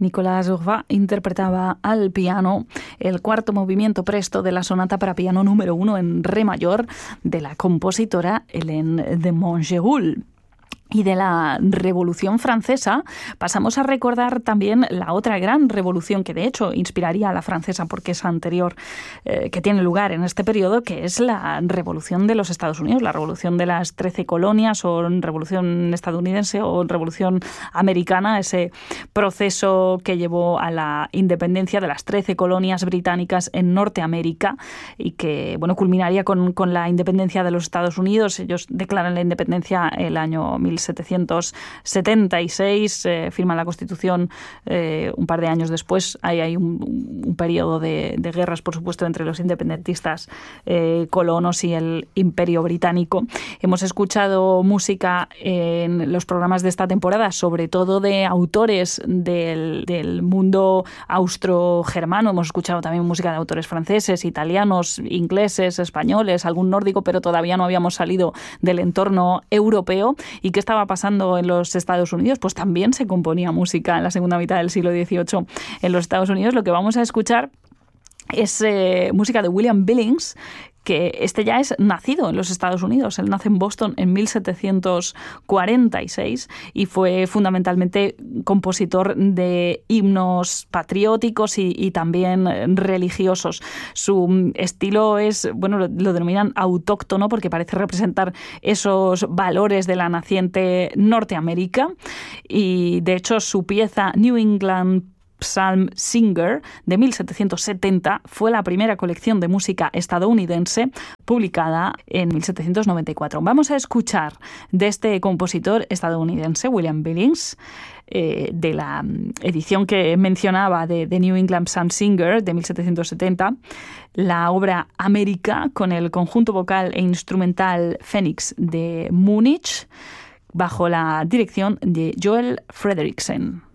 Nicolas Urbain interpretaba al piano el cuarto movimiento presto de la sonata para piano número 1 en re mayor de la compositora Hélène de Montgeroul. Y de la Revolución Francesa pasamos a recordar también la otra gran revolución que de hecho inspiraría a la francesa porque es anterior, que tiene lugar en este periodo, que es la Revolución de los Estados Unidos, la Revolución de las 13 colonias o Revolución estadounidense o Revolución americana, ese proceso que llevó a la independencia de las 13 colonias británicas en Norteamérica y que culminaría con la independencia de los Estados Unidos. Ellos declaran la independencia el año 1776, firman la Constitución un par de años después. Hay un periodo de guerras, por supuesto, entre los independentistas colonos y el Imperio Británico. Hemos escuchado música en los programas de esta temporada, sobre todo de autores del mundo austrogermano. Hemos escuchado también música de autores franceses, italianos, ingleses, españoles, algún nórdico, pero todavía no habíamos salido del entorno europeo. ¿Y qué estaba pasando en los Estados Unidos? Pues también se componía música en la segunda mitad del siglo XVIII en los Estados Unidos. Lo que vamos a escuchar es música de William Billings, que ya es nacido en los Estados Unidos. Él nace en Boston en 1746 y fue fundamentalmente compositor de himnos patrióticos y también religiosos. Su estilo es, lo denominan autóctono porque parece representar esos valores de la naciente Norteamérica, y de hecho su pieza New England Psalm Singer de 1770 fue la primera colección de música estadounidense publicada en 1794. Vamos a escuchar de este compositor estadounidense, William Billings, de la edición que mencionaba de New England Psalm Singer de 1770, la obra América con el conjunto vocal e instrumental Phoenix de Múnich bajo la dirección de Joel Frederiksen.